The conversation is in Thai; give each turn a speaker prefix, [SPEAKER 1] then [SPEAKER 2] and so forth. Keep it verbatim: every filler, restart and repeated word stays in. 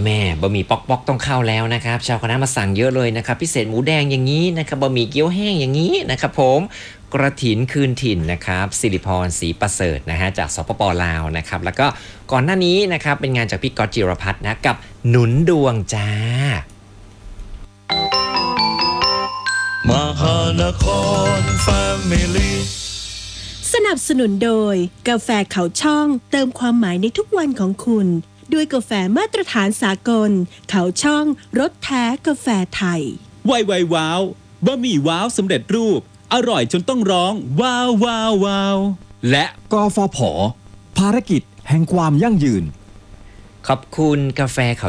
[SPEAKER 1] แม่บะหมี่ป๊อกๆต้องเข้าแล้วนะครับชาวคณะมาสั่งเยอะเลยนะครับพิเศษหมูแดงอย่างนี้นะครับบะหมี่เกี๊ยวแห้งอย่างนี้นะครับผมกระถินคืนถิ่นนะครับสิริพรศรีประเสริฐนะฮะจากสปปลาวนะครับแล้วก็ก่อนหน้านี้นะครับเป็นงานจากพี่ก๊อตจิรพัฒน์นะกับหนุนดวงจ้าม
[SPEAKER 2] หานครแฟมิลี่
[SPEAKER 3] สนับสนุนโดยกาแฟเขาช่องเติมความหมายในทุกวันของคุณด้วยกาแฟมาตรฐานสากลเขาช่องรสแท้กาแฟไทย
[SPEAKER 4] ไวไวว้าวบะหมี่ว้าวสำเร็จรูปอร่อยจนต้องร้องว้าวว้าวว้าว
[SPEAKER 5] และกฟผภารกิจแห่งความยั่งยืน
[SPEAKER 1] ขอบคุณกาแฟเขา